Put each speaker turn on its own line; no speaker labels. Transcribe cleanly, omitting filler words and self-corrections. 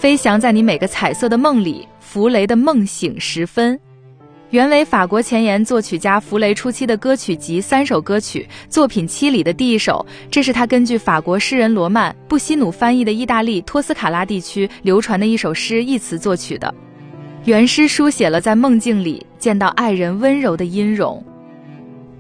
飞翔在你每个彩色的梦里，弗雷的梦醒时分。原为法国前沿作曲家弗雷初期的歌曲集3首歌曲，作品7里的第一首，这是他根据法国诗人罗曼·布希努翻译的意大利托斯卡拉地区流传的一首诗一词作曲的。原诗书写了在梦境里见到爱人温柔的音容，